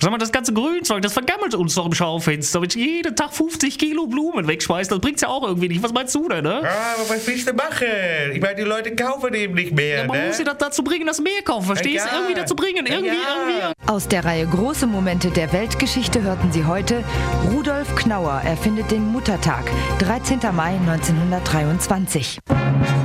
Sag mal, das ganze Grünzeug, das vergammelt uns doch im Schaufenster. Wenn ich jeden Tag 50 Kilo Blumen wegschmeiße, das bringt's ja auch irgendwie nicht. Was meinst du denn, ne? Ja, aber was willst du machen? Ich meine, die Leute kaufen eben nicht mehr, Ja, man ne? muss sie das dazu bringen, dass mehr kaufen, verstehst du? Ja. Irgendwie dazu bringen, irgendwie. Aus der Reihe Große Momente der Weltgeschichte hörten Sie heute: Rudolf Knauer erfindet den Muttertag, 13. Mai 1923.